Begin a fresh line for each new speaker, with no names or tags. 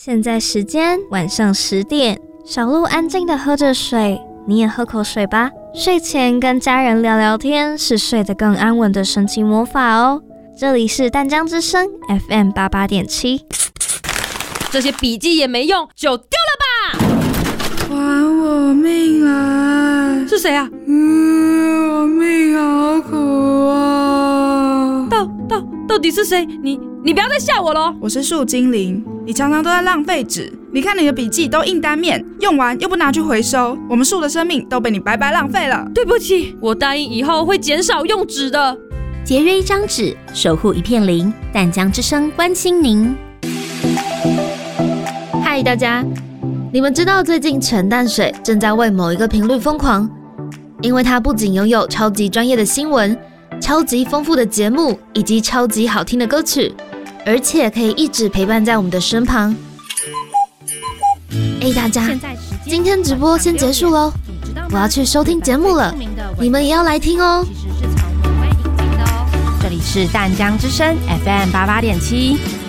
现在时间晚上10点，小鹿安静地喝着水，你也喝口水吧。睡前跟家人聊聊天，是睡得更安稳的神奇魔法哦。这里是淡江之声 FM 88.7。
这些笔记也没用，就丢了吧！
还我命啊！
是谁啊？
我命好苦啊！
到底是谁？你不要再吓我了！
我是树精灵，你常常都在浪费纸。你看你的笔记都印单面，用完又不拿去回收，我们树的生命都被你白白浪费了。
对不起，我答应以后会减少用纸的。
节约一张纸，守护一片林。淡江之声关心您。
嗨，大家，你们知道最近陈淡水正在为某一个频率疯狂，因为它不仅拥有超级专业的新闻、超级丰富的节目以及超级好听的歌曲，而且可以一直陪伴在我们的身旁。大家，今天直播先结束咯，我要去收听节目了，你们也要来听哦。
这里是淡江之声 FM 88.7。